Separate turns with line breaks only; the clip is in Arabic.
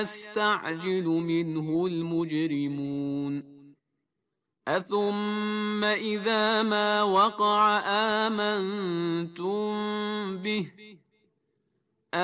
يستعجل منه المجرمون أثم إذا ما وقع آمنتم به